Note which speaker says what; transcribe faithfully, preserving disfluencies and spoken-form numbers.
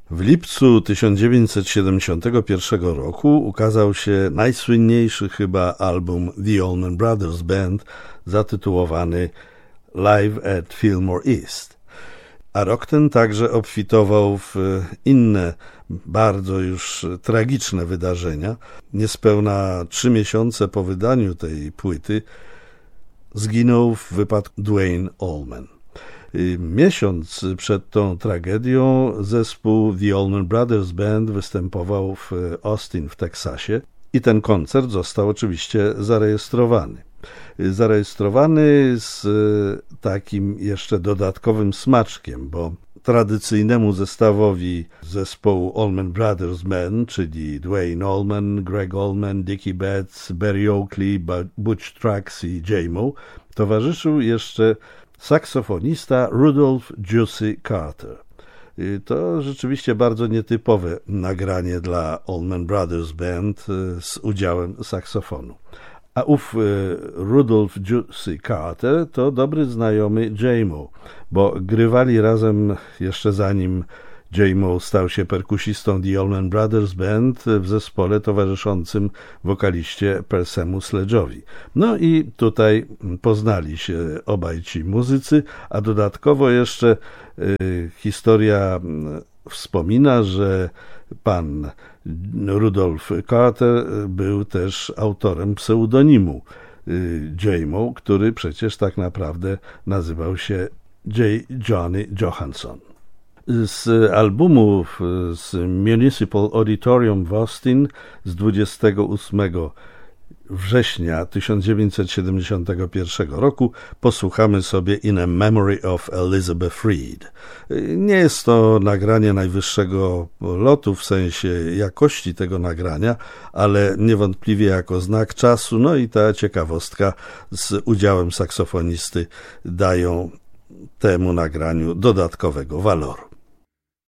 Speaker 1: W lipcu tysiąc dziewięćset siedemdziesiątego pierwszego roku ukazał się najsłynniejszy chyba album The Allman Brothers Band zatytułowany Live at Fillmore East. A rok ten także obfitował w inne, bardzo już tragiczne wydarzenia. Niespełna trzy miesiące po wydaniu tej płyty zginął w wypadku Duane Allman. Miesiąc przed tą tragedią zespół The Allman Brothers Band występował w Austin w Teksasie i ten koncert został oczywiście zarejestrowany. Zarejestrowany z takim jeszcze dodatkowym smaczkiem, bo tradycyjnemu zestawowi zespołu Allman Brothers Band, czyli Duane Allman, Greg Allman, Dickie Betts, Berry Oakley, Butch Trucks i J-Mo, towarzyszył jeszcze saksofonista Rudolph Juicy Carter. To rzeczywiście bardzo nietypowe nagranie dla Allman Brothers Band z udziałem saksofonu. A ów Rudolph Juicy Carter to dobry znajomy J-Mo, bo grywali razem jeszcze zanim J-Mo stał się perkusistą The Allman Brothers Band w zespole towarzyszącym wokaliście Percy'emu Sledge'owi. No i tutaj poznali się obaj ci muzycy, a dodatkowo jeszcze y, historia wspomina, że pan Rudolph Carter był też autorem pseudonimu J-Mo, który przecież tak naprawdę nazywał się J. Johnny Johansson. Z albumu z Municipal Auditorium w Austin z dwudziestego ósmego września tysiąc dziewięćset siedemdziesiątego pierwszego roku posłuchamy sobie In a Memory of Elizabeth Reed. Nie jest to nagranie najwyższego lotu w sensie jakości tego nagrania, ale niewątpliwie jako znak czasu, no i ta ciekawostka z udziałem saksofonisty dają temu nagraniu dodatkowego waloru.